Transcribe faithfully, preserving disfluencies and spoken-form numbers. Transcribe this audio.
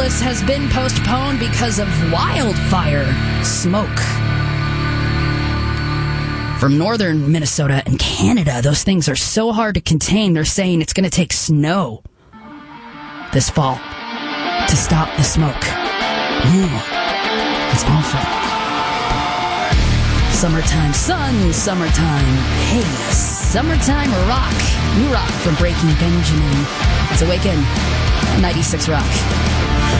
Angeles has been postponed because of wildfire smoke. From northern Minnesota and Canada, those things are so hard to contain, they're saying it's going to take snow this fall to stop the smoke. Ooh, it's awful. Summertime sun, summertime haze, summertime rock. New rock from Breaking Benjamin. It's Awaken, ninety-six Rock.